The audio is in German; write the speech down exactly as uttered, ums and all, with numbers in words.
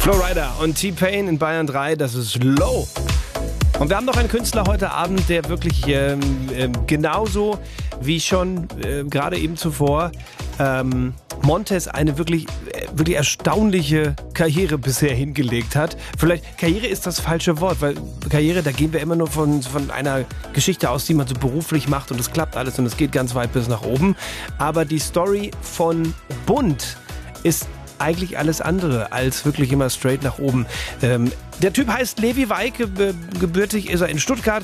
Flowrider und T-Pain in Bayern drei, das ist Low. Und wir haben noch einen Künstler heute Abend, der wirklich ähm, äh, genauso wie schon äh, gerade eben zuvor ähm, Montez eine wirklich, äh, wirklich erstaunliche Karriere bisher hingelegt hat. Vielleicht, Karriere ist das falsche Wort, weil Karriere, da gehen wir immer nur von, von einer Geschichte aus, die man so beruflich macht und es klappt alles und es geht ganz weit bis nach oben. Aber die Story von Bund ist eigentlich alles andere als wirklich immer straight nach oben. Ähm, der Typ heißt Levi Weig, ge- gebürtig ist er in Stuttgart,